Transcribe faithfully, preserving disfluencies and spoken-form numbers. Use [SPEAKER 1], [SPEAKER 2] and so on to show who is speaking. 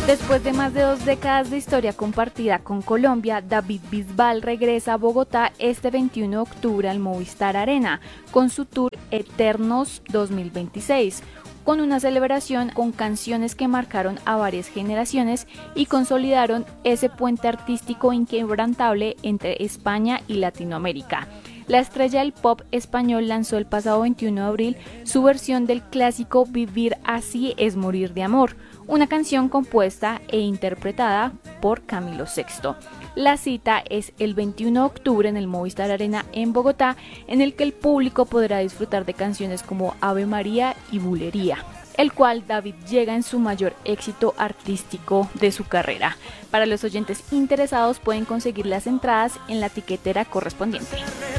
[SPEAKER 1] Después de más de dos décadas de historia compartida con Colombia, David Bisbal regresa a Bogotá este veintiuno de octubre al Movistar Arena con su tour Eternos dos mil veintiséis, con una celebración con canciones que marcaron a varias generaciones y consolidaron ese puente artístico inquebrantable entre España y Latinoamérica. La estrella del pop español lanzó el pasado veintiuno de abril su versión del clásico Vivir así es morir de amor, una canción compuesta e interpretada por Camilo Sexto. La cita es el veintiuno de octubre en el Movistar Arena en Bogotá, en el que el público podrá disfrutar de canciones como Ave María y Bulería, el cual David llega en su mayor éxito artístico de su carrera. Para los oyentes interesados pueden conseguir las entradas en la tiquetera correspondiente.